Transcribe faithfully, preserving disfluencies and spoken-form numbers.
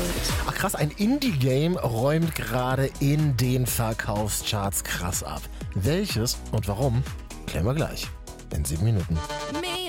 Ach krass, ein Indie-Game räumt gerade in den Verkaufscharts krass ab. Welches und warum, klären wir gleich in sieben Minuten.